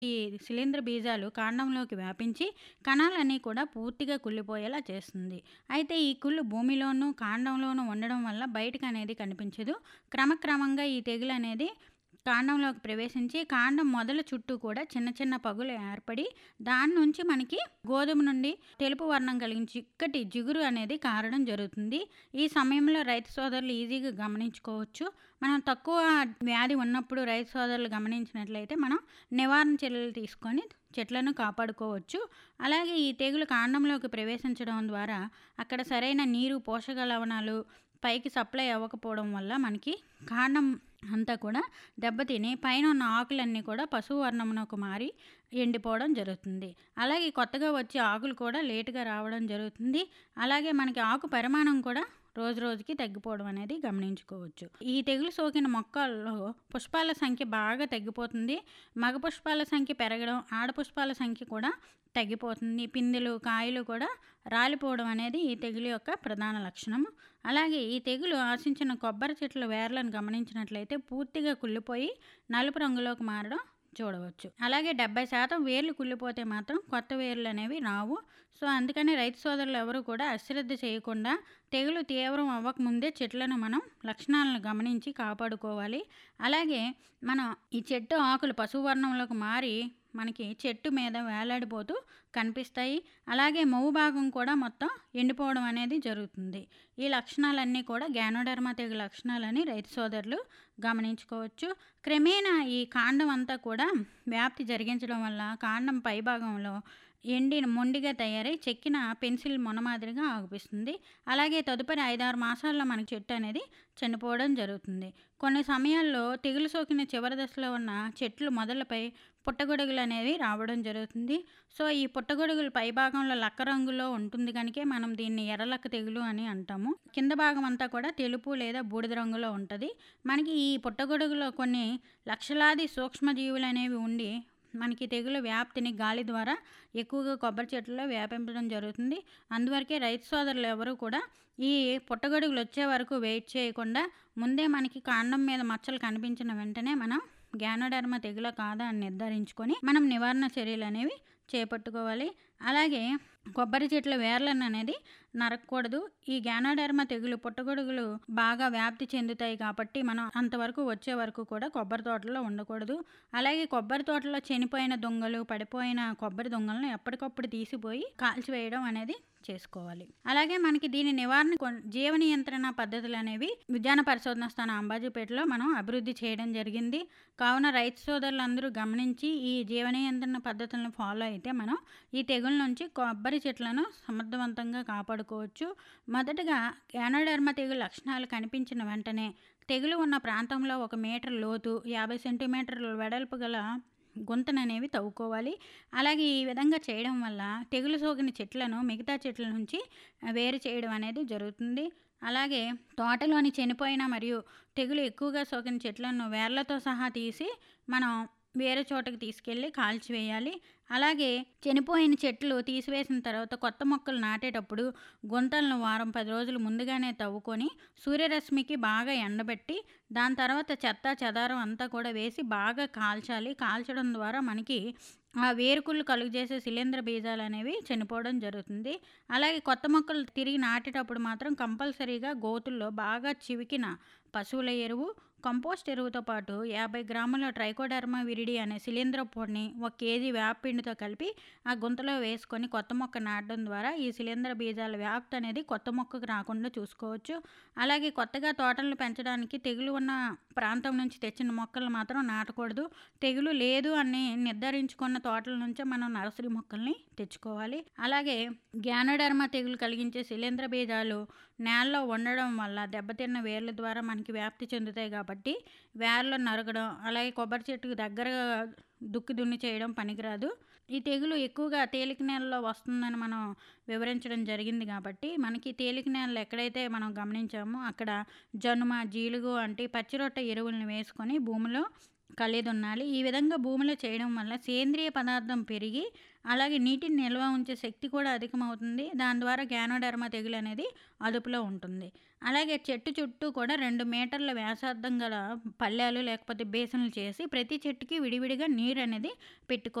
ఈ శిలీంధ్ర బీజాలు కాండంలోకి వ్యాపించి కణాలన్నీ కూడా పూర్తిగా కుళ్ళిపోయేలా చేస్తుంది. అయితే ఈ కుళ్ళు భూమిలోనూ, కాండంలోనూ ఉండడం వల్ల బయటకనేది కనిపించదు. క్రమక్రమంగా ఈ తెగులనేది కాండంలోకి ప్రవేశించి కాండం మొదల చుట్టూ కూడా చిన్న చిన్న పగులు ఏర్పడి దాని నుంచి మనకి గోధుమ నుండి తెలుపు వర్ణం కలిగిన చిక్కటి జిగురు అనేది కారడం జరుగుతుంది. ఈ సమయంలో రైతు సోదరులు ఈజీగా గమనించుకోవచ్చు. మనం తక్కువ వ్యాధి ఉన్నప్పుడు రైతు సోదరులు గమనించినట్లయితే మనం నివారణ చర్యలు తీసుకొని చెట్లను కాపాడుకోవచ్చు. అలాగే ఈ తెగులు కాండంలోకి ప్రవేశించడం ద్వారా అక్కడ సరైన నీరు, పోషక లవణాలు పైకి సప్లై అవ్వకపోవడం వల్ల మనకి కాండం అంతా కూడా దెబ్బతిని పైన ఉన్న ఆకులన్నీ కూడా పసుపు వర్ణమునకు మారి ఎండిపోవడం జరుగుతుంది. అలాగే కొత్తగా వచ్చే ఆకులు కూడా లేటుగా రావడం జరుగుతుంది. అలాగే మనకి ఆకు పరిమాణం కూడా రోజు రోజుకి తగ్గిపోవడం అనేది గమనించుకోవచ్చు. ఈ తెగులు సోకిన మొక్కల్లో పుష్పాల సంఖ్య బాగా తగ్గిపోతుంది. మగ పుష్పాల సంఖ్య పెరగడం, ఆడ పుష్పాల సంఖ్య కూడా తగ్గిపోతుంది. పిందెలు, కాయలు కూడా రాలిపోవడం అనేది ఈ తెగులు యొక్క ప్రధాన లక్షణం. అలాగే ఈ తెగులు ఆశించిన కొబ్బరి చెట్ల వేర్లను గమనించినట్లయితే పూర్తిగా కుళ్ళిపోయి నలుపు రంగులోకి మారడం చూడవచ్చు. అలాగే 70% వేర్లు కుళ్ళిపోతే మాత్రం కొత్త వేర్లు అనేవి రావు. సో అందుకని రైతు సోదరులు ఎవరు కూడా అశ్రద్ధ చేయకుండా తెగులు తీవ్రం అవ్వకముందే చెట్లను మనం లక్షణాలను గమనించి కాపాడుకోవాలి. అలాగే మనం ఈ చెట్టు ఆకులు పసుపు వర్ణంలోకి మారి మనకి చెట్టు మీద వేలాడిపోతూ కనిపిస్తాయి. అలాగే మొవ్వు భాగం కూడా మొత్తం ఎండిపోవడం అనేది జరుగుతుంది. ఈ లక్షణాలన్నీ కూడా గ్యానోడర్మా తెగులు లక్షణాలని రైతు సోదరులు గమనించుకోవచ్చు. క్రమేణా ఈ కాండం అంతా కూడా వ్యాప్తి జరిగించడం వల్ల కాండం పైభాగంలో ఎండిన మొండిగా తయారై చెక్కిన పెన్సిల్ మొన మాదిరిగా ఆగుపిస్తుంది. అలాగే తదుపరి 5-6 మాసాల్లో మనకి చెట్టు అనేది చనిపోవడం జరుగుతుంది. కొన్ని సమయాల్లో తెగులు సోకిన చివరి దశలో ఉన్న చెట్లు మొదలపై పుట్టగొడుగులు అనేవి రావడం జరుగుతుంది. సో ఈ పుట్టగొడుగులు పైభాగంలో లక్క రంగులో ఉంటుంది కనుకే మనం దీన్ని ఎర్రలక్క తెగులు అని అంటాము. కింద భాగం అంతా కూడా తెలుపు లేదా బూడిద రంగులో ఉంటుంది. మనకి ఈ పుట్టగొడుగులో కొన్ని లక్షలాది సూక్ష్మజీవులు అనేవి ఉండి మనకి తెగులు వ్యాప్తిని గాలి ద్వారా ఎక్కువగా కొబ్బరి చెట్లలో వ్యాపించడం జరుగుతుంది. అందువరకే రైతు సోదరులు ఎవరు కూడా ఈ పుట్టగొడుగులు వచ్చే వరకు వెయిట్ చేయకుండా ముందే మనకి కాండం మీద మచ్చలు కనిపించిన వెంటనే మనం గ్యానోడర్మా తెగుల కాదా అని నిర్ధారించుకొని మనం నివారణ చర్యలు అనేవి చేపట్టుకోవాలి. అలాగే కొబ్బరి చెట్ల వేర్లను అనేది నరకకూడదు. ఈ గ్యానోడర్మా తెగులు పుట్టగొడుగులు బాగా వ్యాప్తి చెందుతాయి కాబట్టి మనం అంతవరకు వచ్చే వరకు కూడా కొబ్బరి తోటలో ఉండకూడదు. అలాగే కొబ్బరి తోటలో చనిపోయిన దొంగలు, పడిపోయిన కొబ్బరి దొంగలను ఎప్పటికప్పుడు తీసిపోయి కాల్చివేయడం అనేది చేసుకోవాలి. అలాగే మనకి దీని నివారణ జీవ నియంత్రణ పద్ధతులు అనేవి విజ్ఞాన పరిశోధన స్థానం అంబాజీపేటలో మనం అభివృద్ధి చేయడం జరిగింది. కావున రైతు సోదరులందరూ గమనించి ఈ జీవ నియంత్రణ పద్ధతులను ఫాలో అయితే మనం ఈ తెగుల నుంచి కొబ్బరి చెట్లను సమర్థవంతంగా కాపాడుకోవచ్చు. మొదటగా గ్యానోడర్మా తెగులు లక్షణాలు కనిపించిన వెంటనే తెగులు ఉన్న ప్రాంతంలో 1 మీటర్ లోతు, 50 సెంటీమీటర్ల వెడల్పు గల గుంతననేవి తవ్వుకోవాలి. అలాగే ఈ విధంగా చేయడం వల్ల తెగులు సోకిన చెట్లను మిగతా చెట్ల నుంచి వేరు చేయడం అనేది జరుగుతుంది. అలాగే తోటలోని చనిపోయిన మరియు తెగులు ఎక్కువగా సోకిన చెట్లను వేర్లతో సహా తీసి మనం వేరే చోటకి తీసుకెళ్ళి కాల్చివేయాలి. అలాగే చనిపోయిన చెట్లు తీసివేసిన తర్వాత కొత్త మొక్కలు నాటేటప్పుడు గుంతలను వారం 10 రోజులు ముందుగానే తవ్వుకొని సూర్యరశ్మికి బాగా ఎండబెట్టి దాని తర్వాత చెత్త చెదారం అంతా కూడా వేసి బాగా కాల్చాలి. కాల్చడం ద్వారా మనకి ఆ వేరుకుళ్ళు కలుగజేసే శిలీంధ్ర బీజాలు అనేవి చనిపోవడం జరుగుతుంది. అలాగే కొత్త మొక్కలు తిరిగి నాటేటప్పుడు మాత్రం కంపల్సరీగా గోతుల్లో బాగా చివికిన పశువుల ఎరువు, కంపోస్ట్ ఎరువుతో పాటు 50 గ్రాముల ట్రైకోడర్మా విరిడి అనే శిలీంధ్ర పొడిని 1 కేజీ వేపపిండితో కలిపి ఆ గుంతలో వేసుకొని కొత్త మొక్క నాటడం ద్వారా ఈ శిలీంధ్ర బీజాల వ్యాప్తి అనేది కొత్త మొక్కకు రాకుండా చూసుకోవచ్చు. అలాగే కొత్తగా తోటలను పెంచడానికి తెగులు ఉన్న ప్రాంతం నుంచి తెచ్చిన మొక్కలు మాత్రం నాటకూడదు. తెగులు లేదు అని నిర్ధారించుకున్న తోటల నుంచే మనం నర్సరీ మొక్కల్ని తెచ్చుకోవాలి. అలాగే గ్యానోడర్మా తెగులు కలిగించే శిలీంధ్ర బీజాలు నేలలో ఉండడం వల్ల దెబ్బతిన్న వేర్ల ద్వారా మనకి వ్యాప్తి చెందుతాయి కాబట్టి వేర్లను నరకడం, అలాగే కొబ్బరి చెట్టుకు దగ్గరగా దుక్కి దున్ని చేయడం పనికిరాదు. ఈ తెగులు ఎక్కువగా తేలిక నేలలో వస్తుందని మనం వివరించడం జరిగింది కాబట్టి మనకి తేలిక నేలలు ఎక్కడైతే మనం గమనించామో అక్కడ జనుమ, జీలుగు వంటి పచ్చిరొట్ట ఎరువులను వేసుకొని భూమిలో కలిదున్నాలి. ఈ విధంగా భూమిలో చేయడం వల్ల సేంద్రియ పదార్థం పెరిగి, అలాగే నీటిని నిల్వ ఉంచే శక్తి కూడా అధికమవుతుంది. దాని ద్వారా గ్యానోడెర్మా తెగులనేది అదుపులో ఉంటుంది. అలాగే చెట్టు చుట్టూ కూడా 2 మీటర్ల వ్యాసార్థం గల పళ్ళాలు లేకపోతే బేసిన్లు చేసి, ప్రతి చెట్టుకి విడివిడిగా నీరనేది పెట్టుకోవాలి.